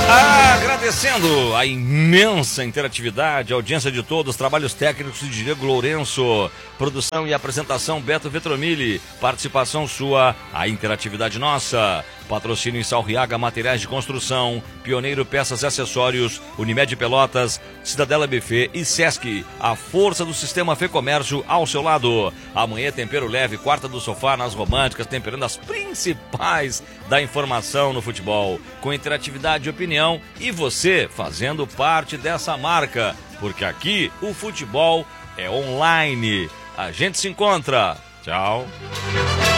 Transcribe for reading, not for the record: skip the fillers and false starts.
Agradecendo a imensa interatividade, a audiência de todos, trabalhos técnicos de Diego Lourenço, produção e apresentação Beto Vetromilli, participação sua, a interatividade nossa. Patrocínio em Salriaga, materiais de construção, Pioneiro Peças e Acessórios, Unimed Pelotas, Cidadela Buffet e Sesc, a força do sistema Fê Comércio ao seu lado. Amanhã tempero leve, quarta do sofá nas românticas, temperando as principais da informação no futebol, com interatividade e opinião, e você fazendo parte dessa marca, porque aqui o futebol é online. A gente se encontra. Tchau.